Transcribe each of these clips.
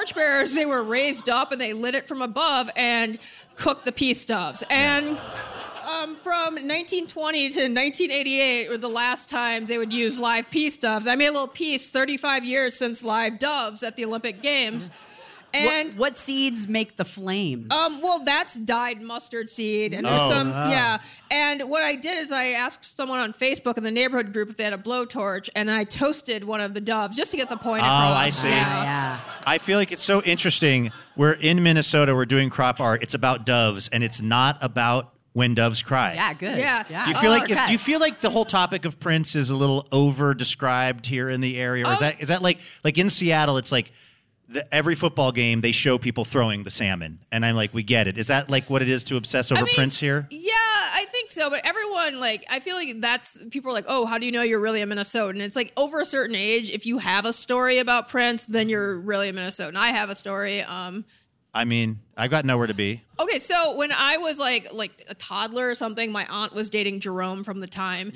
torchbearers, they were raised up and they lit it from above and cooked the peace doves. And from 1920 to 1988 were the last times they would use live peace doves. I made a little piece, 35 years since live doves at the Olympic Games. And what seeds make the flames? Well, that's dyed mustard seed, and there's And what I did is I asked someone on Facebook in the neighborhood group if they had a blowtorch, and I toasted one of the doves just to get the point across. Oh, I see. Yeah. I feel like it's so interesting. We're in Minnesota. We're doing crop art. It's about doves, and it's not about when doves cry. Yeah, good. Yeah. Do Do you feel like the whole topic of Prince is a little over described here in the area, or is that like in Seattle? It's like. Every football game, they show people throwing the salmon. And I'm like, we get it. Is that like what it is to obsess over Prince here? Yeah, I think so. But everyone, I feel like people are like, oh, how do you know you're really a Minnesotan? And it's like over a certain age, if you have a story about Prince, then you're really a Minnesotan. I have a story. I mean, I've got nowhere to be. Okay, so when I was like a toddler or something, my aunt was dating Jerome from The Time.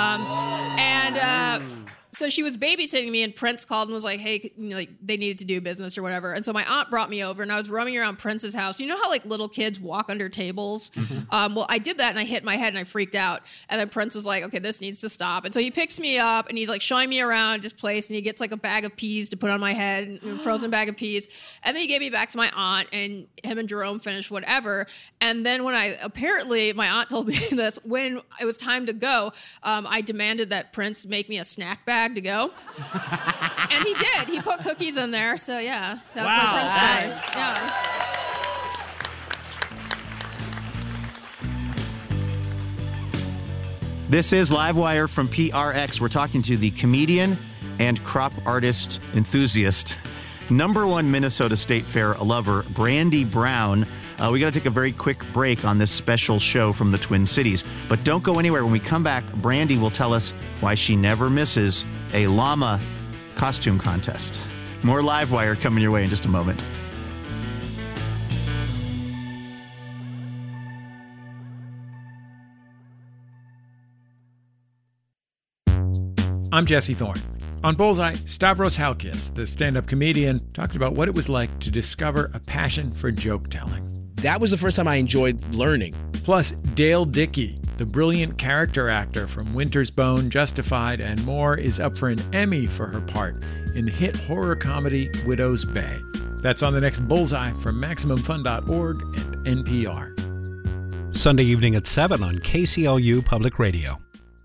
So she was babysitting me, and Prince called and was like, hey, they needed to do business or whatever. And so my aunt brought me over, and I was roaming around Prince's house. You know how little kids walk under tables? Mm-hmm. Well, I did that, and I hit my head, and I freaked out. And then Prince was like, okay, this needs to stop. And so he picks me up, and he's showing me around his place, and he gets a bag of peas to put on my head, a frozen bag of peas. And then he gave me back to my aunt, and him and Jerome finished whatever. And then when my aunt told me this, when it was time to go, I demanded that Prince make me a snack bag to go. And he did. He put cookies in there. So, yeah. That's my Prince story. Yeah. This is Livewire from PRX. We're talking to the comedian and crop artist enthusiast, #1 Minnesota State Fair lover, Brandy Brown. We got to take a very quick break on this special show from the Twin Cities. But don't go anywhere. When we come back, Brandy will tell us why she never misses a llama costume contest. More Livewire coming your way in just a moment. I'm Jesse Thorne. On Bullseye, Stavros Halkias, the stand-up comedian, talks about what it was like to discover a passion for joke-telling. That was the first time I enjoyed learning. Plus, Dale Dickey, the brilliant character actor from Winter's Bone, Justified, and more, is up for an Emmy for her part in the hit horror comedy Widow's Bay. That's on the next Bullseye from MaximumFun.org and NPR. Sunday evening at 7 on KCLU Public Radio.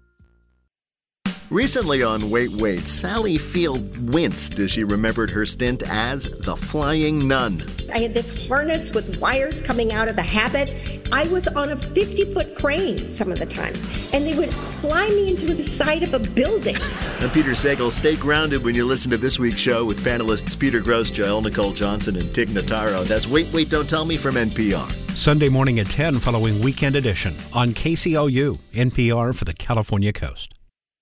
Recently on Wait, Sally Field winced as she remembered her stint as the Flying Nun. I had this harness with wires coming out of the habit. I was on a 50-foot crane some of the times, and they would fly me into the side of a building. I'm Peter Sagal. Stay grounded when you listen to this week's show with panelists Peter Grosz, Joel Nicole Johnson, and Tig Notaro. That's Wait, Don't Tell Me from NPR. Sunday morning at 10 following Weekend Edition on KCLU, NPR for the California Coast.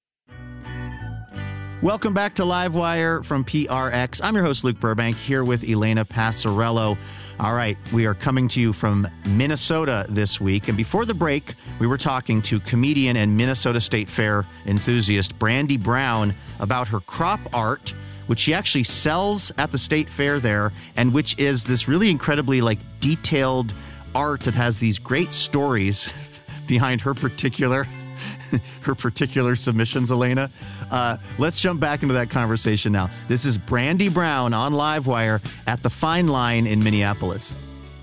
Welcome back to Livewire from PRX. I'm your host, Luke Burbank, here with Elena Passarello. All right, we are coming to you from Minnesota this week. And before the break, we were talking to comedian and Minnesota State Fair enthusiast Brandy Brown about her crop art, which she actually sells at the State Fair there, and which is this really incredibly detailed art that has these great stories behind her particular submissions, Elena. Let's jump back into that conversation now. This is Brandy Brown on Livewire at the Fine Line in Minneapolis.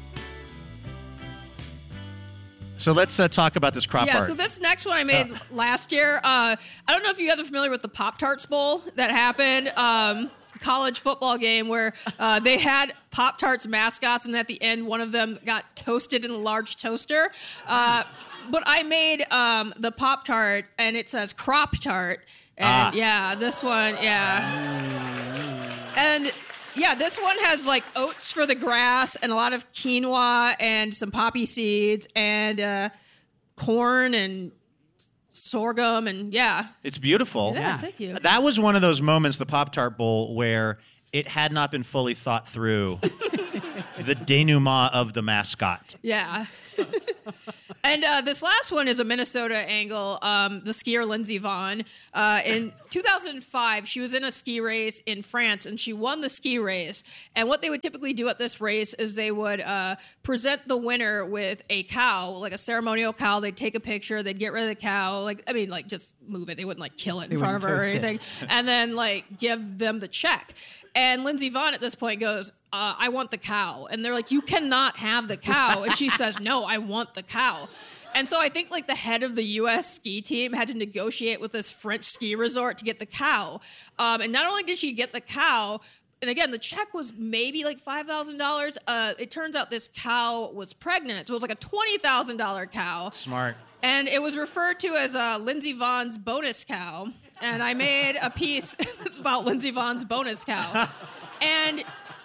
So let's talk about this crop art. Yeah, so this next one I made last year. I don't know if you guys are familiar with the Pop-Tarts Bowl that happened. College football game where they had Pop-Tarts mascots, and at the end, one of them got toasted in a large toaster. But I made the Pop-Tart, and it says Crop Tart. And this one, And this one has oats for the grass and a lot of quinoa and some poppy seeds and corn and sorghum and It's beautiful. Yeah, thank you. That was one of those moments, the Pop-Tart Bowl, where it had not been fully thought through the denouement of the mascot. Yeah. And this last one is a Minnesota angle. The skier Lindsey Vonn. In 2005, she was in a ski race in France, and she won the ski race. And what they would typically do at this race is they would present the winner with a cow, like a ceremonial cow. They'd take a picture. They'd get rid of the cow. Just move it. They wouldn't kill it in front of her or anything. And then give them the check. And Lindsey Vonn at this point goes, I want the cow. And they're like, you cannot have the cow. And she says, no, I want the cow. And so I think the head of the U.S. ski team had to negotiate with this French ski resort to get the cow. And not only did she get the cow, and again, the check was maybe $5,000. It turns out this cow was pregnant. So it was a $20,000 cow. Smart. And it was referred to as Lindsey Vonn's bonus cow. And I made a piece that's about Lindsey Vonn's bonus cow. And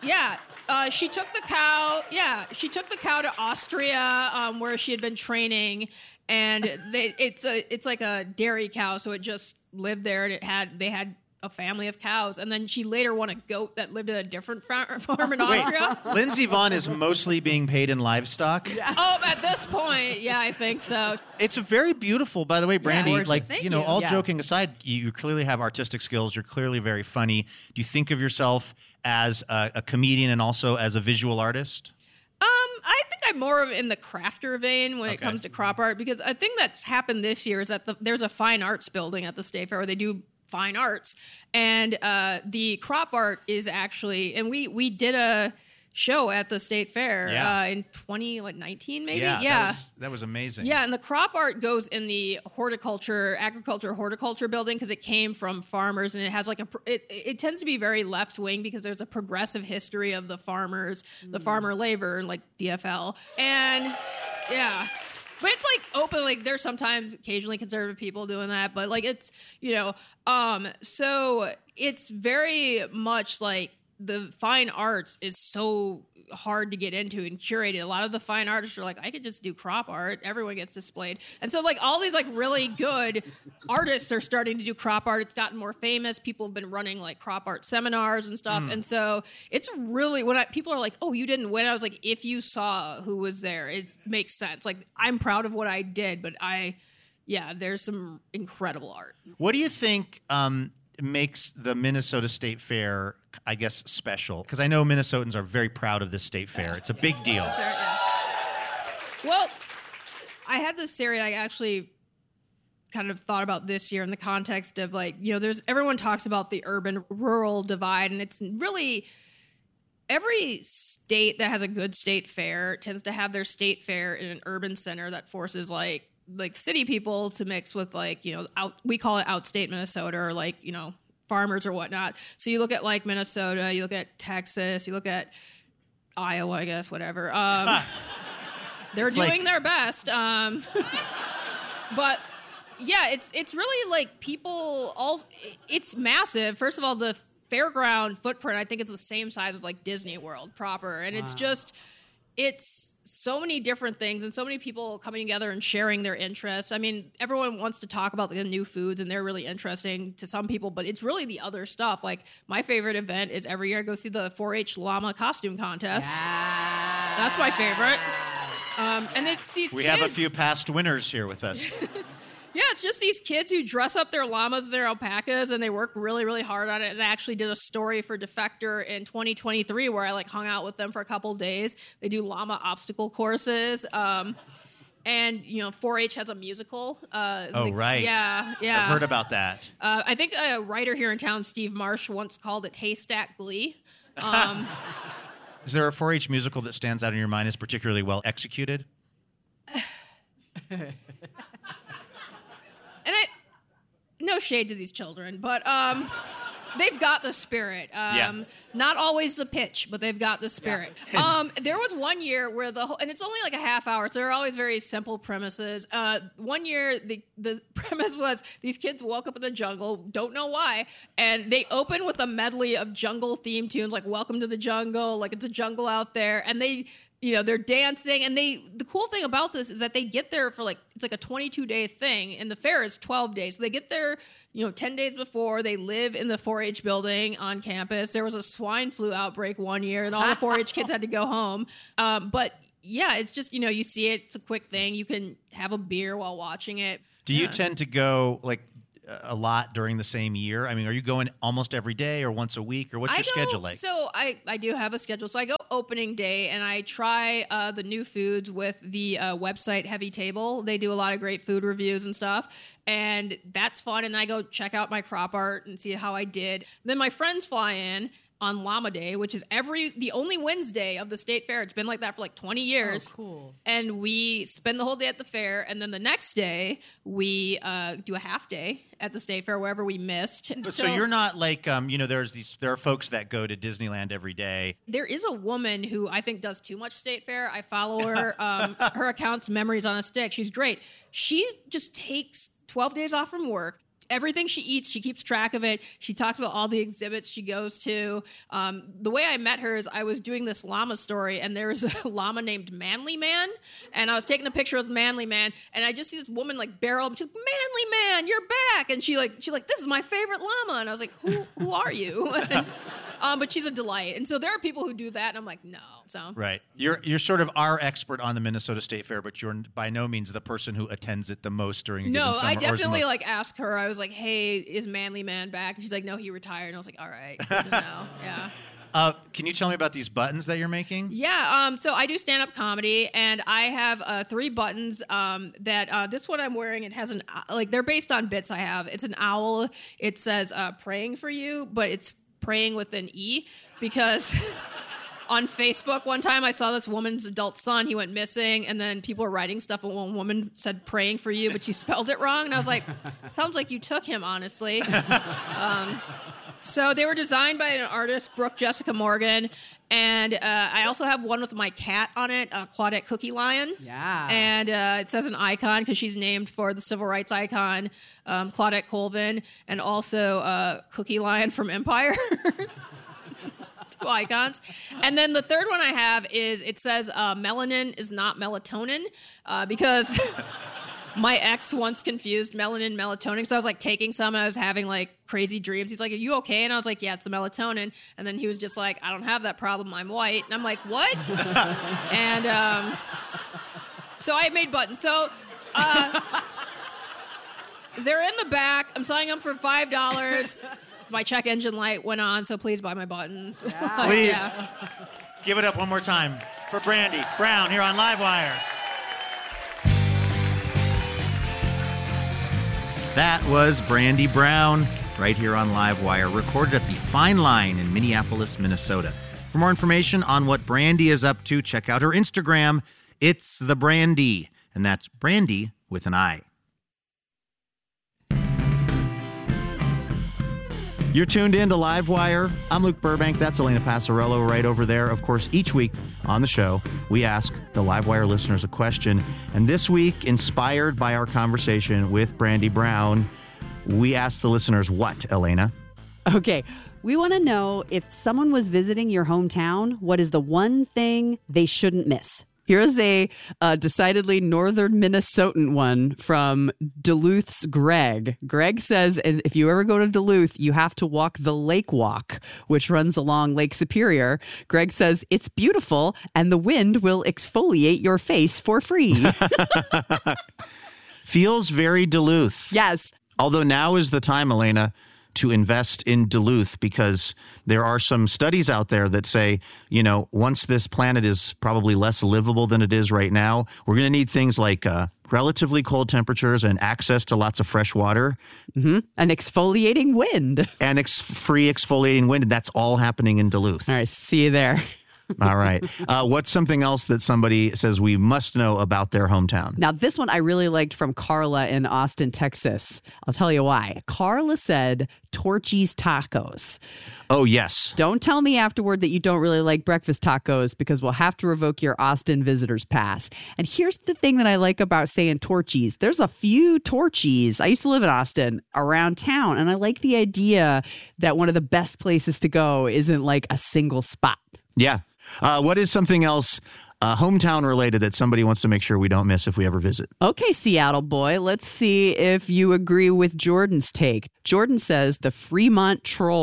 she took the cow. Yeah, she took the cow to Austria, where she had been training, and it's like a dairy cow, so it just lived there, and they had a family of cows, and then she later won a goat that lived at a different farm in Austria. Lindsey Vonn is mostly being paid in livestock. Yeah. Oh, at this point, yeah, I think so. It's very beautiful, by the way, Brandy. Thank you. All joking aside, you clearly have artistic skills. You're clearly very funny. Do you think of yourself as a comedian and also as a visual artist? I think I'm more in the crafter vein when it comes to crop art, because I think that's happened this year is that there's a fine arts building at the State Fair where they do fine arts, and the crop art is actually, and we did a show at the State Fair in 2019 maybe. That was amazing. Yeah, and the crop art goes in the horticulture building because it came from farmers, and it has it tends to be very left wing because there's a progressive history of the farmers, the farmer labor, DFL, and yeah. But it's open, there's sometimes occasionally conservative people doing that, but it's, so it's very much the fine arts is so hard to get into and curated. A lot of the fine artists are I could just do crop art. Everyone gets displayed. And so all these really good artists are starting to do crop art. It's gotten more famous. People have been running crop art seminars and stuff. And so it's really, when people are oh, you didn't win. I was if you saw who was there, it makes sense. I'm proud of what I did, but there's some incredible art. What do you think makes the Minnesota State Fair, I guess, special? Because I know Minnesotans are very proud of this state fair. It's a big deal. Well, I had this theory I actually kind of thought about this year in the context of everyone talks about the urban-rural divide, and it's really every state that has a good state fair tends to have their state fair in an urban center that forces city people to mix with we call it outstate Minnesota, or farmers or whatnot. So you look at Minnesota, you look at Texas, you look at Iowa, I guess, whatever. They're doing their best. But yeah, it's really people it's massive. First of all, the fairground footprint, I think it's the same size as Disney World proper. And it's so many different things and so many people coming together and sharing their interests. I mean, everyone wants to talk about the new foods, and they're really interesting to some people, but it's really the other stuff. My favorite event is every year I go see the 4-H llama costume contest. Yeah. That's my favorite. And it's these We kids. have a few past winners here with us. Yeah, it's just these kids who dress up their llamas, their alpacas, and they work really, really hard on it. And I actually did a story for Defector in 2023 where I hung out with them for a couple days. They do llama obstacle courses. And 4-H has a musical. Right. Yeah. I've heard about that. I think a writer here in town, Steve Marsh, once called it Haystack Glee. Is there a 4-H musical that stands out in your mind as particularly well executed? And no shade to these children, but they've got the spirit. Not always the pitch, but they've got the spirit. Yeah. There was one year where and it's only a half hour, so they're always very simple premises. One year, the premise was these kids woke up in the jungle, don't know why, and they open with a medley of jungle theme tunes, Welcome to the Jungle, it's a jungle out there, and they're dancing, and the cool thing about this is that they get there for it's a 22-day thing, and the fair is 12 days. So they get there, 10 days before. They live in the 4-H building on campus. There was a swine flu outbreak one year, and all the 4-H kids had to go home. But yeah, it's just, you see it. It's a quick thing. You can have a beer while watching it. Do you tend to go like a lot during the same year? I mean, are you going almost every day or once a week, or what's your schedule like? So I do have a schedule. So I go opening day and I try the new foods with the website Heavy Table. They do a lot of great food reviews and stuff, and that's fun. And I go check out my crop art and see how I did. Then my friends fly in on Llama Day, which is the only Wednesday of the state fair. It's been like that for like 20 years. Oh, cool. And we spend the whole day at the fair, and then the next day we do a half day at the state fair wherever we missed. So you're not like there are folks that go to Disneyland every day. There is a woman who I think does too much state fair. I follow her. Her account's Memories on a Stick. She's great. She just takes 12 days off from work. Everything she eats, she keeps track of it. She talks about all the exhibits she goes to. The way I met her is I was doing this llama story, and there was a llama named Manly Man, and I was taking a picture of Manly Man, and I just see this woman like barrel up. She's like, "Manly Man, you're back!" And she like, "This is my favorite llama," and I was like, "Who are you?" But she's a delight, and so there are people who do that, and I'm like, no. So right, you're sort of our expert on the Minnesota State Fair, but you're by no means the person who attends it the most during a given summer. No, I definitely asked her. I was like, "Hey, is Manly Man back?" And she's like, "No, he retired." And I was like, "All right, good to know." Yeah. Can you tell me about these buttons that you're making? Yeah, so I do stand-up comedy, and I have 3 buttons that this one I'm wearing, it has they're based on bits I have. It's an owl. It says praying for you, but it's praying with an E, because on Facebook one time I saw this woman's adult son. He went missing, and then people were writing stuff, and one woman said praying for you, but she spelled it wrong, and I was like, sounds like you took him, honestly. So they were designed by an artist, Brooke Jessica Morgan, and I also have one with my cat on it, Claudette Cookie Lion. Yeah. And it says an icon because she's named for the civil rights icon, Claudette Colvin, and also Cookie Lion from Empire. 2 icons. And then the third one I have is, it says melanin is not melatonin, because my ex once confused melanin and melatonin. So I was like taking some, and I was having like crazy dreams. He's like, "Are you okay?" And I was like, "Yeah, it's the melatonin." And then he was just like, "I don't have that problem. I'm white." And I'm like, "What?" And so I made buttons. So they're in the back. I'm selling them for $5. My check engine light went on, so please buy my buttons. Yeah. Please give it up one more time for Brandy Brown here on Livewire. That was Brandy Brown right here on Livewire, recorded at the Fine Line in Minneapolis, Minnesota. For more information on what Brandy is up to, check out her Instagram. It's the Brandy, and that's Brandy with an I. You're tuned in to Livewire. I'm Luke Burbank. That's Elena Passarello right over there. Of course, each week on the show, we ask the Livewire listeners a question. And this week, inspired by our conversation with Brandy Brown, we asked the listeners what, Elena? Okay, we want to know, if someone was visiting your hometown, what is the one thing they shouldn't miss? Here's a decidedly northern Minnesotan one from Duluth's Greg. Greg says, and if you ever go to Duluth, you have to walk the Lake Walk, which runs along Lake Superior. Greg says, it's beautiful, and the wind will exfoliate your face for free. Feels very Duluth. Yes. Although now is the time, Elena, to invest in Duluth, because there are some studies out there that say, once this planet is probably less livable than it is right now, we're going to need things like relatively cold temperatures and access to lots of fresh water. Mm-hmm. An exfoliating wind. And free exfoliating wind. And that's all happening in Duluth. All right. See you there. All right. What's something else that somebody says we must know about their hometown? Now, this one I really liked from Carla in Austin, Texas. I'll tell you why. Carla said Torchy's Tacos. Oh, yes. Don't tell me afterward that you don't really like breakfast tacos, because we'll have to revoke your Austin visitor's pass. And here's the thing that I like about saying Torchy's. There's a few Torchy's. I used to live in Austin around town, and I like the idea that one of the best places to go isn't like a single spot. Yeah. What is something else hometown related that somebody wants to make sure we don't miss if we ever visit? Okay, Seattle boy, let's see if you agree with Jordan's take. Jordan says the Fremont Troll.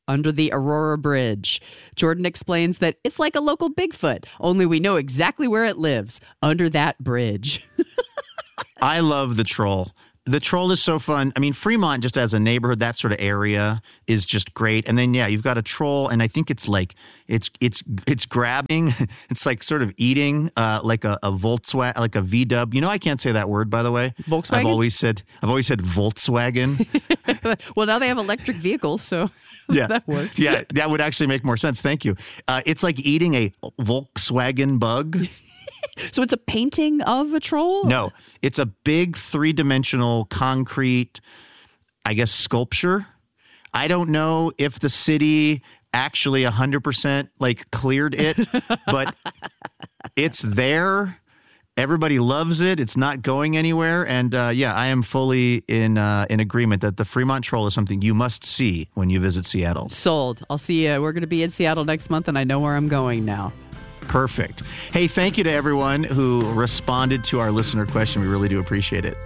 under the Aurora Bridge. Jordan explains that it's like a local Bigfoot, only we know exactly where it lives, under that bridge. I love the Troll. The Troll is so fun. I mean, Fremont, just as a neighborhood, that sort of area is just great. And then, yeah, you've got a troll, and I think it's like it's grabbing. It's like sort of eating like a Volkswagen, like a VW. You know, I can't say that word, by the way. Volkswagen. I've always said Volkswagen. Well, now they have electric vehicles, so yeah, that works. Yeah, that would actually make more sense. Thank you. It's like eating a Volkswagen bug. So it's a painting of a troll? No, it's a big 3-dimensional concrete, I guess, sculpture. I don't know if the city actually 100% like cleared it, but it's there. Everybody loves it. It's not going anywhere. And yeah, I am fully in agreement that the Fremont Troll is something you must see when you visit Seattle. Sold. I'll see you. We're going to be in Seattle next month, and I know where I'm going now. Perfect. Hey, thank you to everyone who responded to our listener question. We really do appreciate it.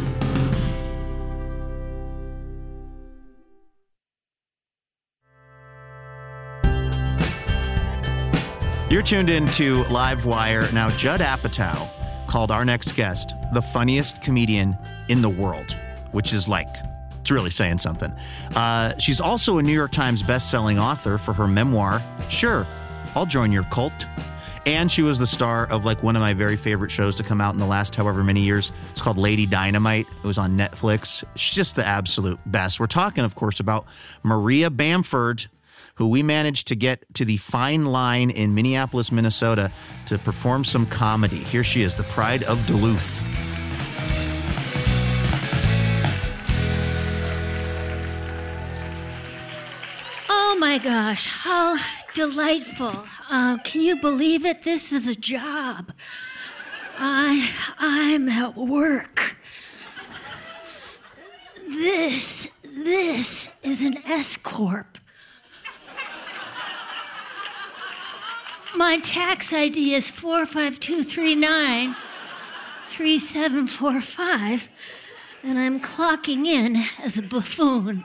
You're tuned in to Live Wire. Now, Judd Apatow called our next guest the funniest comedian in the world, which is like, it's really saying something. She's also a New York Times bestselling author for her memoir, Sure, I'll Join Your Cult. And she was the star of like one of my very favorite shows to come out in the last however many years. It's called Lady Dynamite. It was on Netflix. She's just the absolute best. We're talking, of course, about Maria Bamford, who we managed to get to the Fine Line in Minneapolis, Minnesota to perform some comedy. Here she is, the pride of Duluth. Oh my gosh, how delightful. Can you believe it? This is a job. I'm at work. This is an S-Corp. My tax ID is 452393745, and I'm clocking in as a buffoon.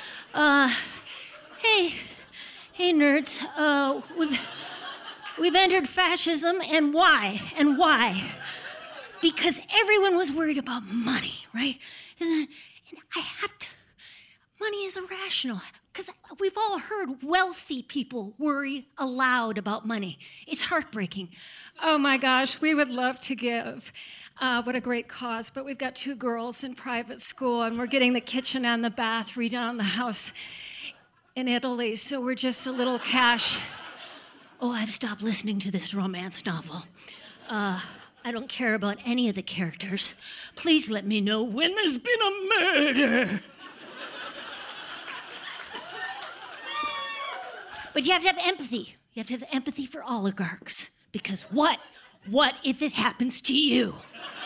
Hey, nerds. We've entered fascism, and why? And why? Because everyone was worried about money, right? And I have to. Money is irrational. Because we've all heard wealthy people worry aloud about money. It's heartbreaking. Oh my gosh, we would love to give. What a great cause. But we've got 2 girls in private school, and we're getting the kitchen and the bath redone on the house in Italy, so we're just a little cash. Oh, I've stopped listening to this romance novel. I don't care about any of the characters. Please let me know when there's been a murder. But you have to have empathy. You have to have empathy for oligarchs. Because what if it happens to you?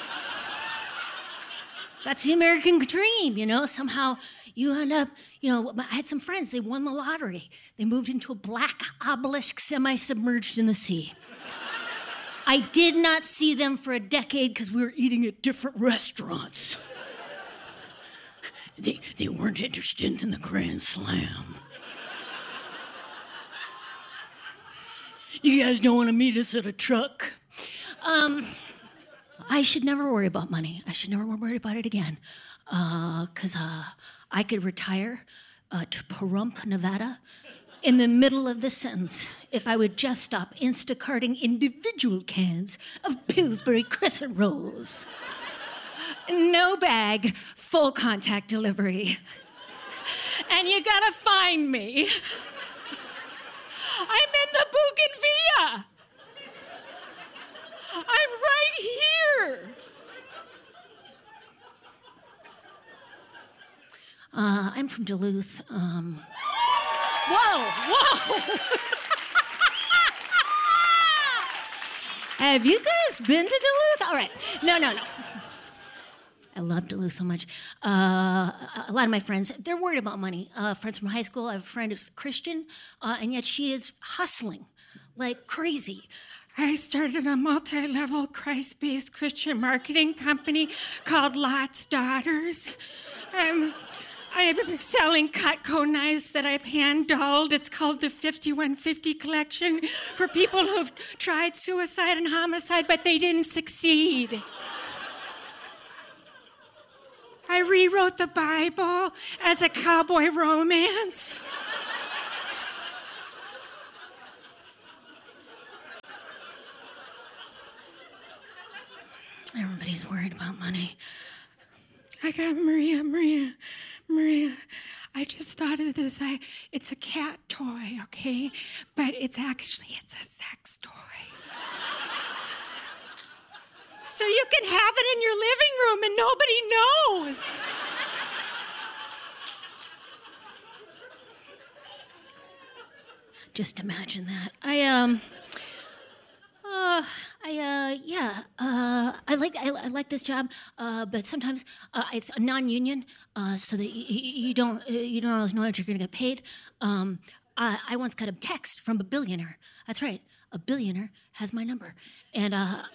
That's the American dream, you know? Somehow you end up, you know, I had some friends, they won the lottery. They moved into a black obelisk semi-submerged in the sea. I did not see them for a decade because we were eating at different restaurants. They weren't interested in the Grand Slam. You guys don't want to meet us at a truck? I should never worry about money. I should never worry about it again. Because I could retire to Pahrump, Nevada, in the middle of the sentence if I would just stop Instacarting individual cans of Pillsbury Crescent Rolls. No bag, full contact delivery. And you gotta find me. I'm in the Bougainvillea. I'm right here. I'm from Duluth. Whoa. Have you guys been to Duluth? All right. No. I love Duluth so much. A lot of my friends, they're worried about money. Friends from high school, I have a friend who's Christian, and yet she is hustling like crazy. I started a multi-level Christ-based Christian marketing company called Lot's Daughters. I'm selling Cutco knives that I've hand-dulled. It's called the 5150 collection for people who've tried suicide and homicide, but they didn't succeed. I rewrote the Bible as a cowboy romance. Everybody's worried about money. I got Maria. I just thought of this. It's a cat toy, okay? But it's a sex toy. So you can have it in your living room and nobody knows. Just imagine that. I like this job, but sometimes it's a non-union, so that you don't always know if you're going to get paid. I once got a text from a billionaire. That's right, a billionaire has my number, and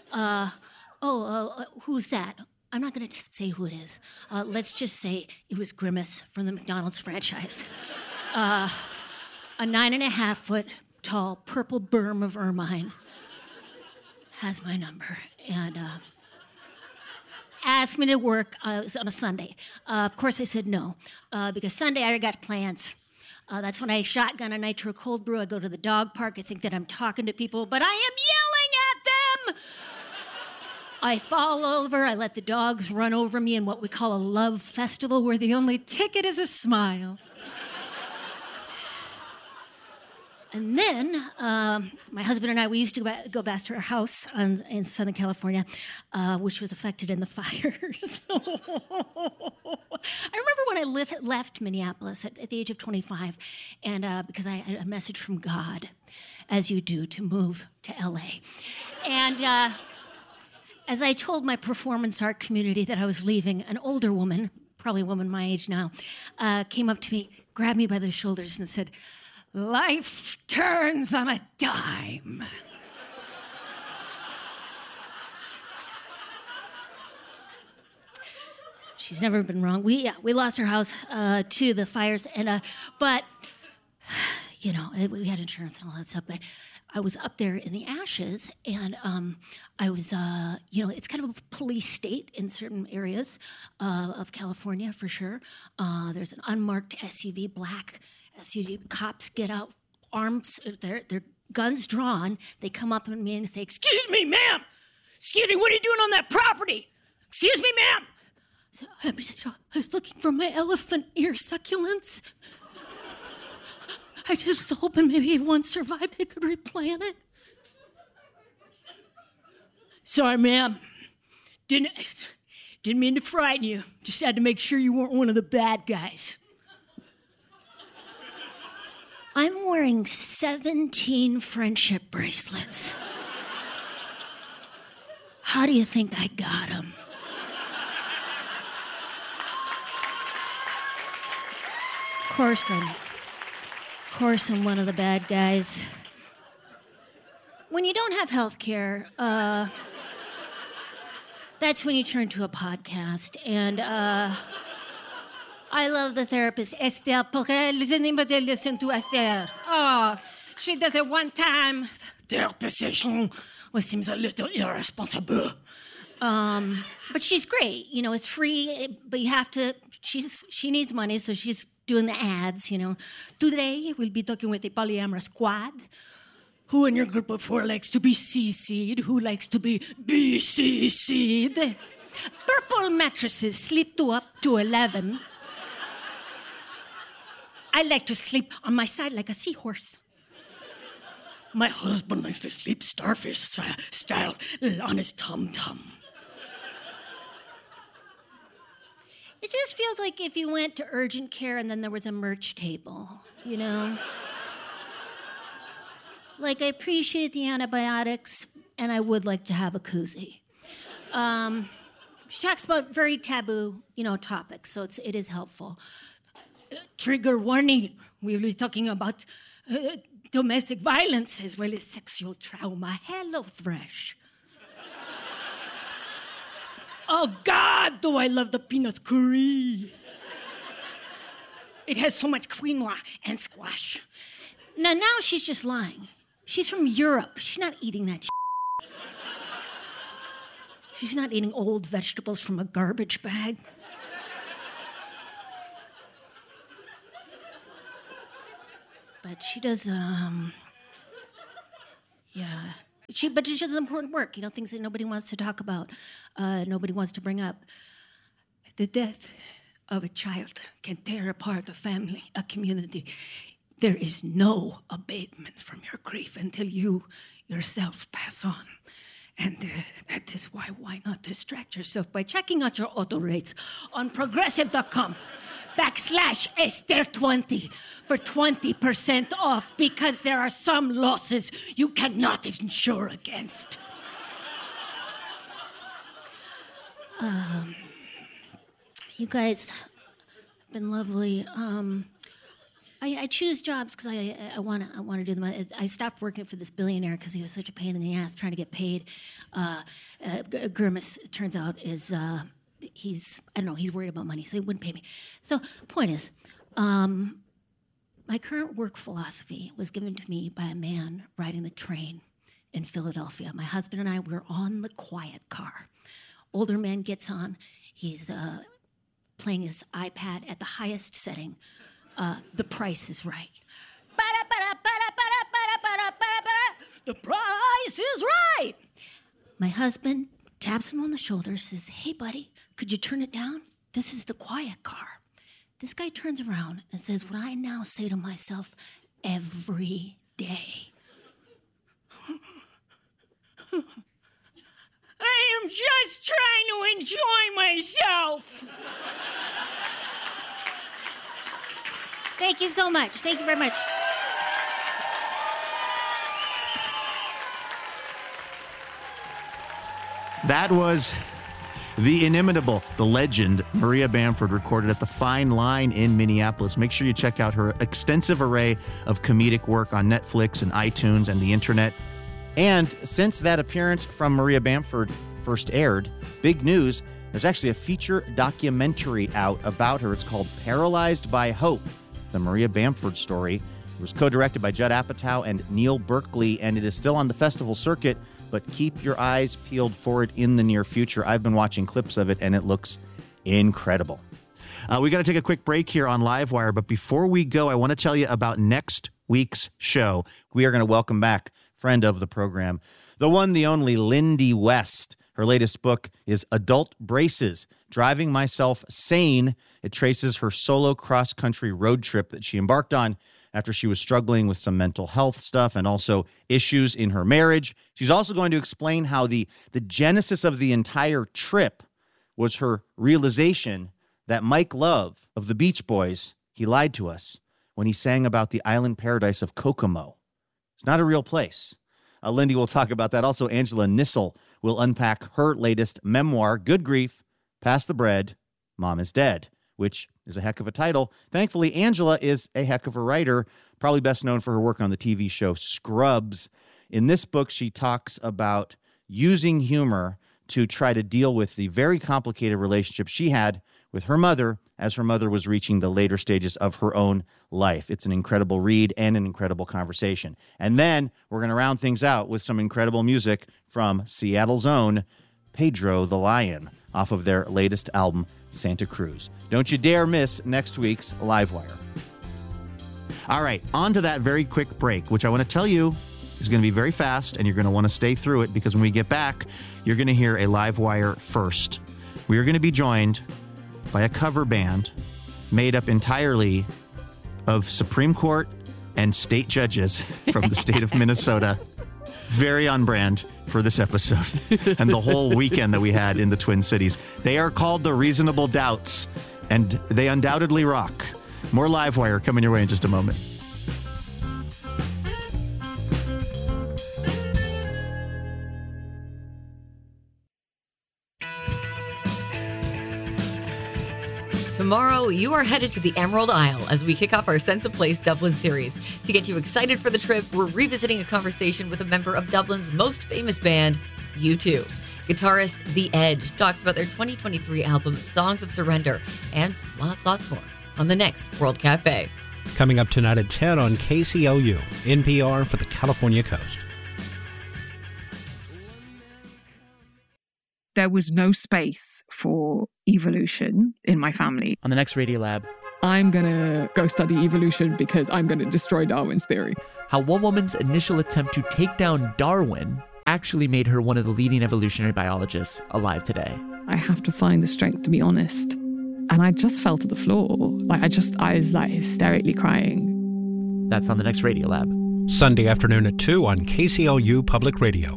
who's that? I'm not going to say who it is. Let's just say it was Grimace from the McDonald's franchise. A 9.5-foot tall purple berm of ermine has my number and asked me to work on a Sunday. Of course, I said no, because Sunday I got plans. That's when I shotgun a nitro cold brew. I go to the dog park. I think that I'm talking to people, but I am yelling at them. I fall over. I let the dogs run over me in what we call a love festival, where the only ticket is a smile. And then my husband and I, we used to go back to our house in Southern California, which was affected in the fires. I remember when I left Minneapolis at the age of 25, and because I had a message from God, as you do, to move to L.A. And as I told my performance art community that I was leaving, an older woman, probably a woman my age now, came up to me, grabbed me by the shoulders and said, "Life turns on a dime." She's never been wrong. We lost our house to the fires, and but you know, we had insurance and all that stuff. But I was up there in the ashes, and I was it's kind of a police state in certain areas of California for sure. There's an unmarked SUV, black SUV. Cops get out, arms, their guns drawn. They come up on me and say, "Excuse me, ma'am. Excuse me, what are you doing on that property? Excuse me, ma'am." So I was looking for my elephant ear succulents. I just was hoping maybe if one survived, I could replant it. "Sorry, ma'am. Didn't mean to frighten you. Just had to make sure you weren't one of the bad guys." I'm wearing 17 friendship bracelets. How do you think I got them? Of course I'm one of the bad guys. When you don't have health care, that's when you turn to a podcast. And I love the therapist, Esther Perel. Does anybody listen to Esther? Oh, she does it one time. Therapist session, which seems a little irresponsible. But she's great. You know, it's free, but you have to, she needs money, so she's doing the ads, you know. Today, we'll be talking with a polyamorous squad. Who in your group of 4 likes to be CC'd? Who likes to be BCC'd? Purple mattresses sleep up to 11. I like to sleep on my side like a seahorse. My husband likes to sleep starfish style on his tum-tum. It just feels like if you went to urgent care and then there was a merch table, you know? Like, I appreciate the antibiotics, and I would like to have a koozie. She talks about very taboo, you know, topics, so it is helpful. Trigger warning, we'll be talking about domestic violence as well as sexual trauma. HelloFresh. Oh, God, do I love the peanut curry. It has so much quinoa and squash. Now she's just lying. She's from Europe. She's not eating that shit. She's not eating old vegetables from a garbage bag. But she does, But she does important work, things that nobody wants to talk about, nobody wants to bring up. The death of a child can tear apart a family, a community. There is no abatement from your grief until you yourself pass on. And that is why not distract yourself by checking out your auto rates on progressive.com/Esther20 for 20% off, because there are some losses you cannot insure against. You guys have been lovely. I choose jobs because I want to do them. I stopped working for this billionaire because he was such a pain in the ass trying to get paid. Grimace, it turns out, is he's worried about money, so he wouldn't pay me. So point is, my current work philosophy was given to me by a man riding the train in Philadelphia. My husband and I were on the quiet car. Older man gets on. He's playing his iPad at the highest setting. The Price is Right. The Price is Right. My husband taps him on the shoulder, says, "Hey, buddy, could you turn it down? This is the quiet car." This guy turns around and says what I now say to myself every day. I am just trying to enjoy myself. Thank you so much. Thank you very much. That was the inimitable, the legend, Maria Bamford, recorded at the Fine Line in Minneapolis. Make sure you check out her extensive array of comedic work on Netflix and iTunes and the internet. And since that appearance from Maria Bamford first aired, big news, there's actually a feature documentary out about her. It's called Paralyzed by Hope, the Maria Bamford story. It was co-directed by Judd Apatow and Neil Berkeley, and it is still on the festival circuit, but keep your eyes peeled for it in the near future. I've been watching clips of it, and it looks incredible. We got to take a quick break here on Livewire, but before we go, I want to tell you about next week's show. We are going to welcome back friend of the program, the one, the only Lindy West. Her latest book is Adult Braces, Driving Myself Sane. It traces her solo cross-country road trip that she embarked on after she was struggling with some mental health stuff and also issues in her marriage. She's also going to explain how the genesis of the entire trip was her realization that Mike Love of the Beach Boys, he lied to us when he sang about the island paradise of Kokomo. It's not a real place. Lindy will talk about that. Also, Angela Nissel will unpack her latest memoir, Good Grief, Pass the Bread, Mom is Dead, which is a heck of a title. Thankfully, Angela is a heck of a writer, probably best known for her work on the TV show Scrubs. In this book, she talks about using humor to try to deal with the very complicated relationship she had with her mother as her mother was reaching the later stages of her own life. It's an incredible read and an incredible conversation. And then we're going to round things out with some incredible music from Seattle's own Pedro the Lion off of their latest album, Santa Cruz. Don't you dare miss next week's Livewire. All right, on to that very quick break, which I want to tell you is going to be very fast, and you're going to want to stay through it because when we get back, you're going to hear a Livewire first. We are going to be joined by a cover band made up entirely of Supreme Court and state judges from the state of Minnesota. Very on brand for this episode and the whole weekend that we had in the Twin Cities. They are called the Reasonable Doubts, and they undoubtedly rock. More Livewire coming your way in just a moment. Tomorrow, you are headed to the Emerald Isle as we kick off our Sense of Place Dublin series. To get you excited for the trip, we're revisiting a conversation with a member of Dublin's most famous band, U2. Guitarist The Edge talks about their 2023 album, Songs of Surrender, and lots more. on the next World Cafe. Coming up tonight at 10 on KCOU, NPR for the California Coast. There was no space for evolution in my family. On the next Radiolab, I'm going to go study evolution because I'm going to destroy Darwin's theory. how one woman's initial attempt to take down Darwin actually made her one of the leading evolutionary biologists alive today. I have to find the strength to be honest. And I just fell to the floor. I was like hysterically crying. That's on the next Radiolab. Sunday afternoon at 2 on KCOU Public Radio.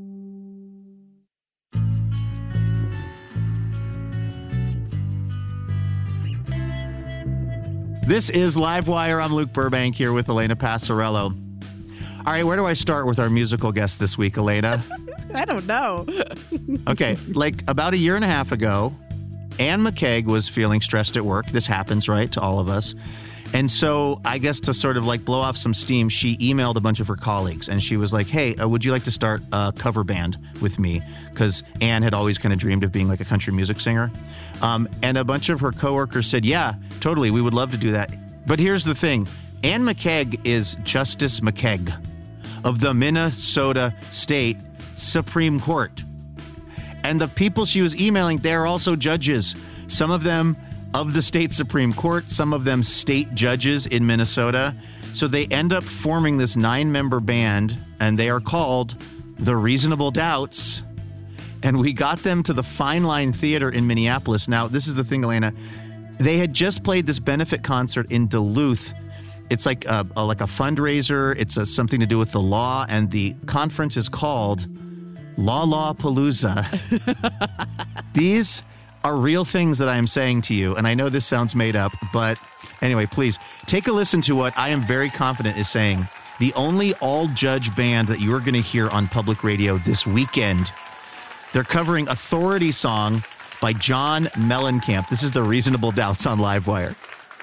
This is Livewire. I'm Luke Burbank here with Elena Passarello. All right, where do I start with our musical guest this week, Elena? I don't know. Okay, like about a year and a half ago, Anne McKeag was feeling stressed at work. This happens, right, to all of us. And so I guess to sort of like blow off some steam, she emailed a bunch of her colleagues and she was like, hey, would you like to start a cover band with me? Because Anne had always kind of dreamed of being like a country music singer. And a bunch of her coworkers said, yeah, totally, we would love to do that. But here's the thing. Anne McKeag is Justice McKeag of the Minnesota State Supreme Court. And the people she was emailing, they're also judges. Some of them of the state Supreme Court, some of them state judges in Minnesota. So they end up forming this 9-member band, and they are called The Reasonable Doubts. And we got them to the Fine Line Theater in Minneapolis. Now, this is the thing, Elena. They had just played this benefit concert in Duluth. It's like a fundraiser. It's something to do with the law, and the conference is called Lawpalooza. These are real things that I am saying to you, and I know this sounds made up, but anyway, please take a listen to what I am very confident is saying. The only all-judge band that you are going to hear on public radio this weekend. They're covering Authority Song by John Mellencamp. This is The Reasonable Doubts on Livewire.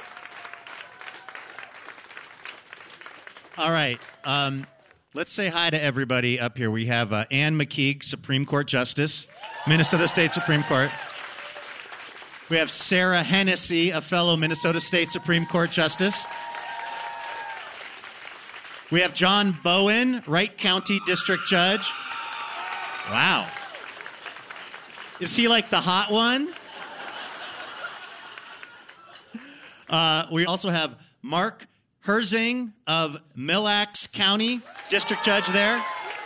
All right. Let's say hi to everybody up here. We have Anne McKeag, Supreme Court Justice, Minnesota State Supreme Court. We have Sarah Hennessy, a fellow Minnesota State Supreme Court Justice. We have John Bowen, Wright County District Judge. Wow. Is he like the hot one? We also have Mark Herzing of Mille Lacs County, District Judge there.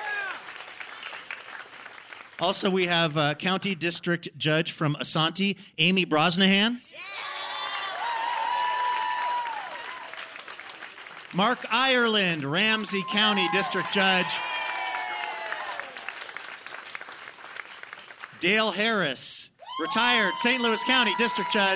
Also, we have County District Judge from Asante, Amy Brosnahan. Mark Ireland, Ramsey County District Judge. Dale Harris, retired St. Louis County District Judge.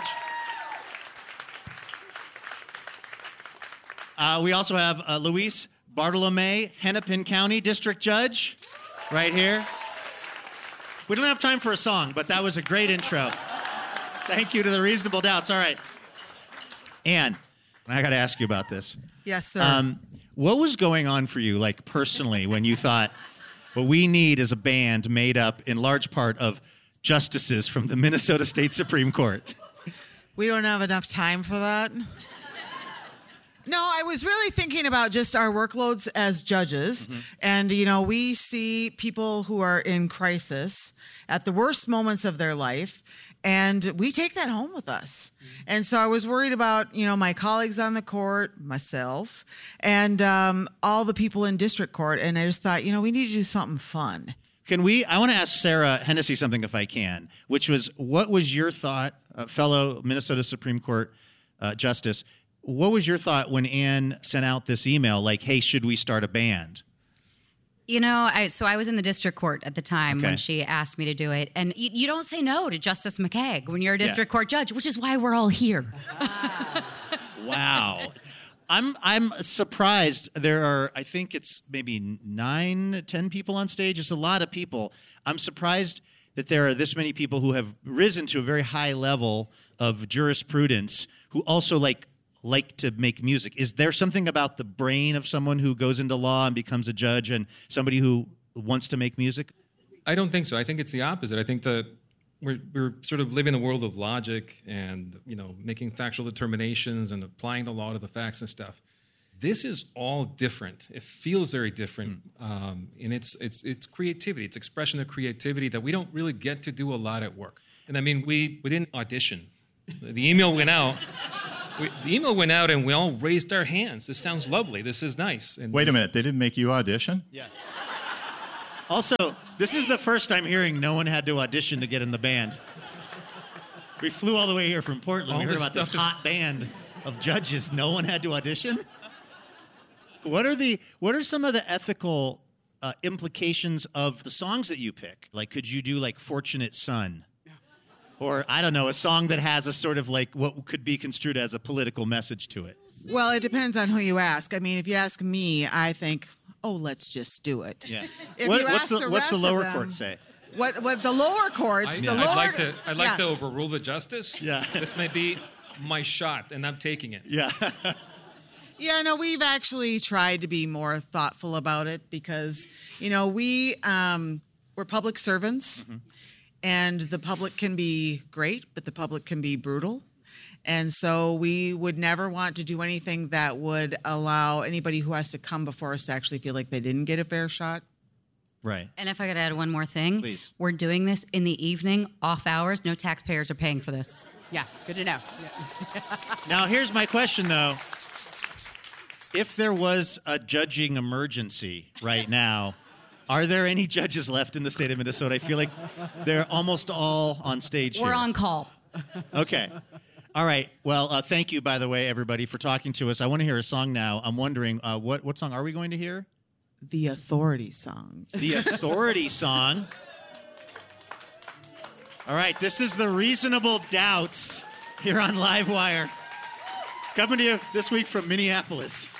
We also have Luis Bartolome, Hennepin County District Judge, right here. We don't have time for a song, but that was a great intro. Thank you to The Reasonable Doubts. All right. Anne, I got to ask you about this. Yes, sir. What was going on for you, like personally, when you thought, what we need is a band made up in large part of justices from the Minnesota State Supreme Court? We don't have enough time for that. No, I was really thinking about just our workloads as judges. Mm-hmm. And, you know, we see people who are in crisis at the worst moments of their life, and we take that home with us. Mm-hmm. And so I was worried about, you know, my colleagues on the court, myself, and all the people in district court. And I just thought, you know, we need to do something fun. I want to ask Sarah Hennessy something if I can, which was, what was your thought, fellow Minnesota Supreme Court Justice, what was your thought when Anne sent out this email like, hey, should we start a band? You know, I was in the district court at the time when she asked me to do it. And you don't say no to Justice McKeag when you're a district court judge, which is why we're all here. Wow. I'm surprised. There are, I think it's maybe 9, 10 people on stage. It's a lot of people. I'm surprised that there are this many people who have risen to a very high level of jurisprudence who also like to make music. Is there something about the brain of someone who goes into law and becomes a judge and somebody who wants to make music? I don't think so. I think it's the opposite. I think the we're sort of living in a world of logic and, making factual determinations and applying the law to the facts and stuff. This is all different. It feels very different. And it's creativity. It's expression of creativity that we don't really get to do a lot at work. And I mean, we didn't audition. The email went out. And we all raised our hands. This sounds lovely. This is nice. And wait a minute. They didn't make you audition? Yeah. Also, this is the first time hearing no one had to audition to get in the band. We flew all the way here from Portland. We heard about this hot band of judges. No one had to audition? What are some of the ethical implications of the songs that you pick? Like, could you do like Fortunate Son? Or, I don't know, a song that has a sort of like what could be construed as a political message to it? Well, it depends on who you ask. I mean, if you ask me, I think, let's just do it. Yeah. What's the lower court say? What the lower courts? I'd like to overrule the justice. Yeah. This may be my shot, and I'm taking it. Yeah. Yeah, no, we've actually tried to be more thoughtful about it because, we're public servants. Mm-hmm. And the public can be great, but the public can be brutal. And so we would never want to do anything that would allow anybody who has to come before us to actually feel like they didn't get a fair shot. Right. And if I could add one more thing. Please. We're doing this in the evening, off hours. No taxpayers are paying for this. Yeah, good to know. Now, here's my question, though. If there was a judging emergency right now, are there any judges left in the state of Minnesota? I feel like they're almost all on stage We're here. on call. Okay. All right. Well, thank you, by the way, everybody, for talking to us. I want to hear a song now. I'm wondering, what song are we going to hear? The Authority song. The Authority song. All right. This is the Reasonable Doubts here on Livewire. Coming to you this week from Minneapolis.